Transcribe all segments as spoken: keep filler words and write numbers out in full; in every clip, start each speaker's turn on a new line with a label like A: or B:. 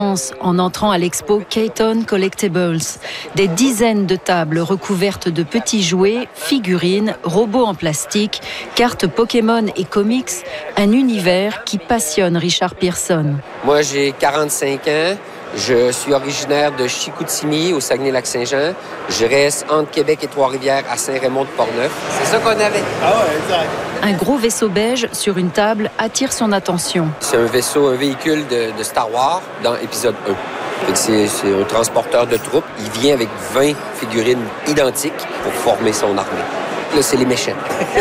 A: En entrant à l'expo K-Town Collectibles, des dizaines de tables recouvertes de petits jouets, figurines, robots en plastique, cartes Pokémon et comics, un univers qui passionne Richard Pearson.
B: Moi, j'ai quarante-cinq ans. Je suis originaire de Chicoutimi, au Saguenay-Lac-Saint-Jean. Je reste entre Québec et Trois-Rivières, à Saint-Raymond-de-Portneuf. C'est ça qu'on avait.
C: Ah ouais, exact.
A: Un gros vaisseau beige sur une table attire son attention.
B: C'est un vaisseau, un véhicule de, de Star Wars dans épisode un. C'est, c'est un transporteur de troupes. Il vient avec vingt figurines identiques pour former son armée. Là, c'est les méchants.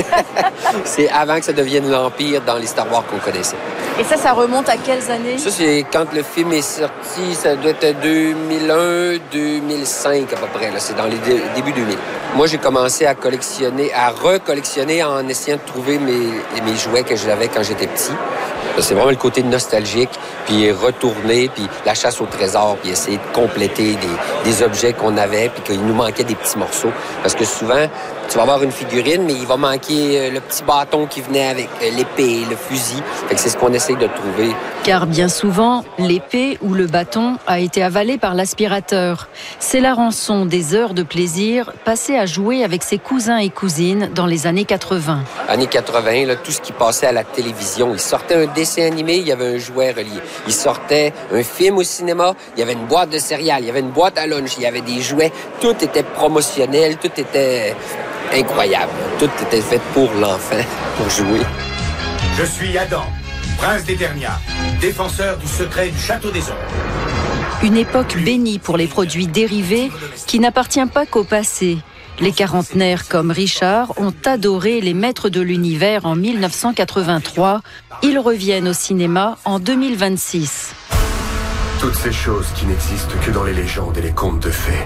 B: C'est avant que ça devienne l'Empire dans les Star Wars qu'on connaissait.
A: Et ça, ça remonte à quelles années?
B: Ça, c'est quand le film est sorti, ça doit être deux mille un, deux mille cinq à peu près. Là. C'est dans les dé- débuts deux mille. Moi, j'ai commencé à collectionner, à recollectionner en essayant de trouver mes, mes jouets que j'avais quand j'étais petit. C'est vraiment le côté nostalgique, puis retourner, puis la chasse au trésor, puis essayer de compléter des, des objets qu'on avait, puis qu'il nous manquait des petits morceaux. Parce que souvent, tu vas avoir une figurine, mais il va manquer le petit bâton qui venait avec l'épée, le fusil. Fait que c'est ce qu'on essaye de trouver.
A: Car bien souvent, l'épée ou le bâton a été avalé par l'aspirateur. C'est la rançon des heures de plaisir passées à jouer avec ses cousins et cousines dans les années quatre-vingt.
B: Années quatre-vingt, là, tout ce qui passait à la télévision. Il sortait un dessin animé, il y avait un jouet relié. Il sortait un film au cinéma, il y avait une boîte de céréales, il y avait une boîte à lunch, il y avait des jouets. Tout était promotionnel, tout était incroyable. Tout était fait pour l'enfant, pour jouer.
C: Je suis Adam, prince d'Eternia, défenseur du secret du Château des Ombres.
A: Une époque bénie pour les produits dérivés qui n'appartient pas qu'au passé. Les quarantenaires comme Richard ont adoré les maîtres de l'univers en mille neuf cent quatre-vingt-trois. Ils reviennent au cinéma en deux mille vingt-six.
D: Toutes ces choses qui n'existent que dans les légendes et les contes de fées.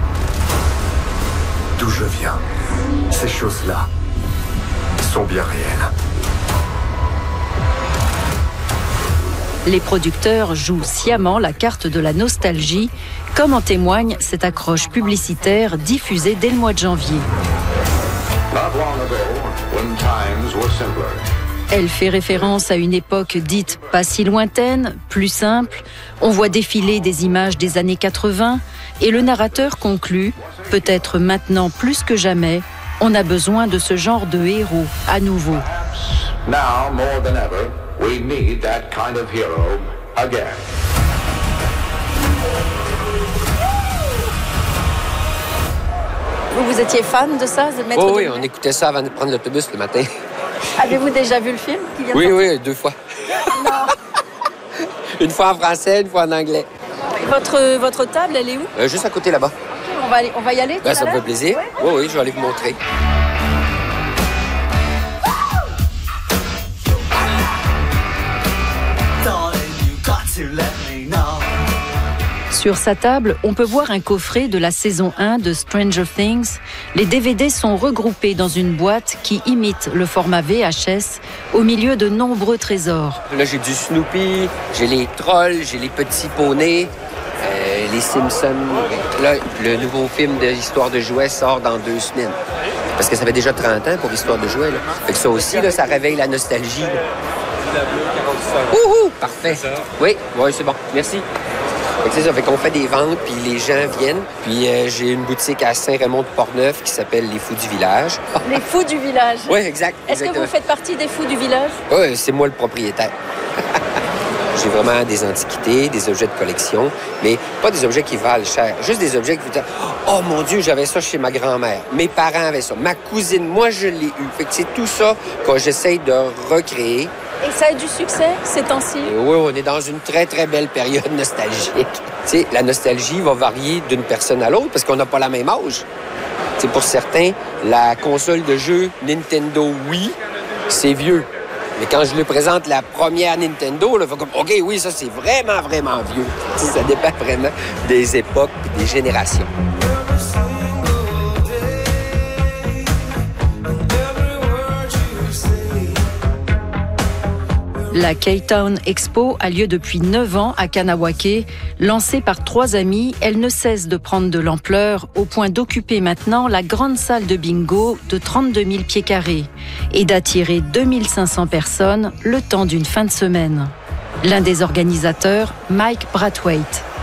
D: D'où je viens, ces choses-là sont bien réelles.
A: Les producteurs jouent sciemment la carte de la nostalgie, comme en témoigne cette accroche publicitaire diffusée dès le mois de janvier. Elle fait référence à une époque dite pas si lointaine, plus simple. On voit défiler des images des années quatre-vingt et le narrateur conclut, peut-être maintenant plus que jamais, on a besoin de ce genre de héros à nouveau.
E: Now more than ever, we need that kind of hero again.
A: Vous, vous étiez fan de ça, de Maître
B: Oh,
A: de
B: oui,
A: l'Univers?
B: on écoutait ça avant de prendre l'autobus le matin.
A: Avez-vous déjà vu le film qui vient de
B: Oui,
A: sortir?
B: oui, deux fois.
A: Non.
B: Une fois en français, une fois en anglais.
A: Votre, votre table, elle est où?
B: Euh, juste à côté là-bas.
A: On va, aller, on va y aller tout
B: Ben,
A: à
B: ça me
A: l'heure?
B: fait plaisir.
A: Ouais.
B: Oui, oui, je vais aller vous montrer.
A: Sur sa table, on peut voir un coffret de la saison un de Stranger Things. Les D V D sont regroupés dans une boîte qui imite le format V H S au milieu de nombreux trésors.
B: Là, j'ai du Snoopy, j'ai les trolls, j'ai les petits poneys, euh, les Simpsons. Là, le nouveau film de Histoire de jouets sort dans deux semaines. Parce que ça fait déjà trente ans pour Histoire de jouets. Là. Fait que ça aussi, là, ça réveille la nostalgie. Là. Ouhou! Parfait. Oui, oui, c'est bon. Merci. Fait que c'est ça, fait qu'on fait des ventes, puis les gens viennent. Puis euh, j'ai une boutique à Saint-Raymond-de-Portneuf qui s'appelle Les Fous du Village.
A: Les Fous du Village.
B: Oui, exact.
A: Est-ce que vous faites partie des Fous du Village?
B: Oui, c'est moi le propriétaire. J'ai vraiment des antiquités, des objets de collection, mais pas des objets qui valent cher. Juste des objets que vous dites, oh mon Dieu, j'avais ça chez ma grand-mère. Mes parents avaient ça. Ma cousine, moi, je l'ai eu. Fait que c'est tout ça que j'essaye de recréer.
A: Et ça a du succès ces temps-ci?
B: Et oui, on est dans une très, très belle période nostalgique. Tu sais, la nostalgie va varier d'une personne à l'autre parce qu'on n'a pas la même âge. Tu sais, pour certains, la console de jeu Nintendo Wii, c'est vieux. Mais quand je lui présente la première Nintendo, il faut comme, OK, oui, ça, c'est vraiment, vraiment vieux. Tu sais, ça dépend vraiment des époques et des générations.
A: La K-Town Expo a lieu depuis neuf ans à Kahnawake. Lancée par trois amis, elle ne cesse de prendre de l'ampleur au point d'occuper maintenant la grande salle de bingo de trente-deux mille pieds carrés et d'attirer deux mille cinq cents personnes le temps d'une fin de semaine. L'un des organisateurs, Mike Brathwaite.